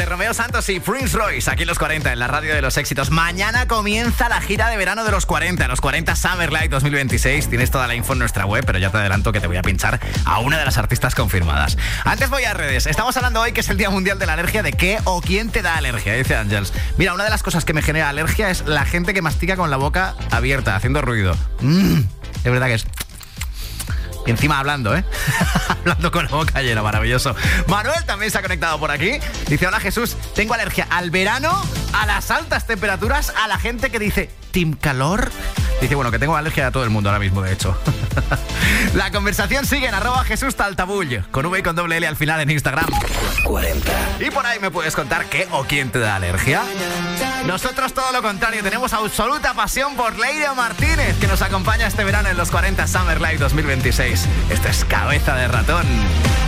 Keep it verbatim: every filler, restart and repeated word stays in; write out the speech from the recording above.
Romeo Santos y Prince Royce, aquí en los cuarenta, en la radio de los éxitos. Mañana comienza la gira de verano de los cuarenta, los cuarenta Summer Light dos mil veintiséis. Tienes toda la info en nuestra web, pero ya te adelanto que te voy a pinchar a una de las artistas confirmadas. Antes voy a redes. Estamos hablando hoy que es el Día Mundial de la Alergia. ¿De qué o quién te da alergia? Dice Ángels. Mira, una de las cosas que me genera alergia es la gente que mastica con la boca abierta, haciendo ruido. Mm, es verdad que es... Y encima hablando, ¿eh? Hablando con la boca llena, maravilloso. Manuel también se ha conectado por aquí. Dice, hola Jesús, tengo alergia al verano, a las altas temperaturas, a la gente que dice, ¿team calor? Dice, bueno, que tengo alergia a todo el mundo ahora mismo, de hecho. La conversación sigue en arroba Jesús Taltabull, con V y con doble L al final en Instagram. cuarenta. Y por ahí me puedes contar qué o quién te da alergia. Nosotros todo lo contrario, tenemos absoluta pasión por Leire Martínez, que nos acompaña este verano en los cuarenta Summer Light dos mil veintiséis. Esto es Cabeza de Ratón.